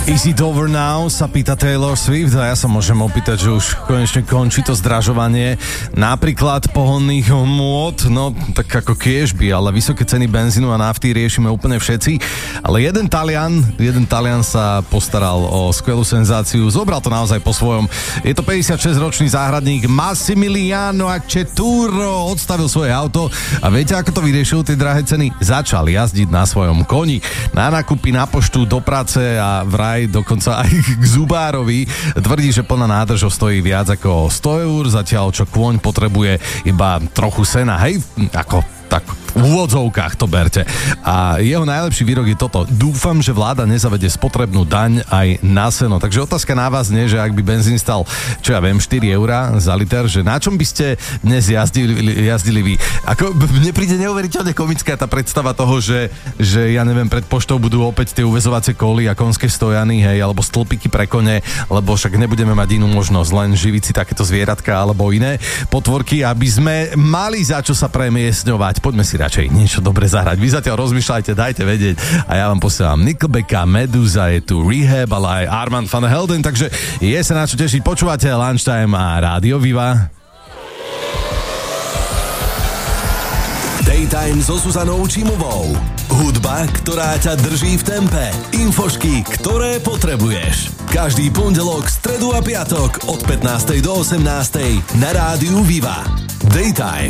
Is it over now? Sa pýta Taylor Swift a ja sa môžem opýtať, že už konečne končí to zdražovanie napríklad pohonných hmôt, no tak ako kiežby, ale vysoké ceny benzínu a nafty riešime úplne všetci, ale jeden Talian sa postaral o skvelú senzáciu, zobral to naozaj po svojom. Je to 56-ročný záhradník Massimiliano Aceturo, odstavil svoje auto a viete, ako to vyriešil tie drahé ceny? Začal jazdiť na svojom koni, na nákupy, na poštu, do práce a vraj dokonca aj k zubárovi. Tvrdí, že plná nádrž stojí viac ako 100 eur, zatiaľ čo kôň potrebuje iba trochu sena. Hej, ako tak v úvodzovkách to berte. A jeho najlepší výrok je toto. Dúfam, že vláda nezavede spotrebnú daň aj na seno. Takže otázka na vás nie, že ak by benzín stal, čo ja viem, 4 eurá za liter, že na čom by ste dnes jazdili vy? Ako mne príde neuveriteľne komická tá predstava toho, že ja neviem, pred poštou budú opäť tie uväzovacie koly a konské stojany, hej, alebo stĺpiky pre kone, lebo však nebudeme mať inú možnosť, len živiť si takéto zvieratka alebo iné potvorky, aby sme mali za čo sa premiestňovať. Poďme si radšej niečo dobre zahrať. Vy zatiaľ rozmýšľajte, dajte vedieť a ja vám posielam Nickelbacka, Meduza, je tu Rehab, ale aj Armand van Helden, takže je sa na čo tešiť. Počúvate Lunchtime a Rádio Viva. Daytime so Zuzanou Čímovou. Hudba, ktorá ťa drží v tempe. Infošky, ktoré potrebuješ. Každý pondelok, stredu a piatok od 15. do 18. na Rádiu Viva. Daytime.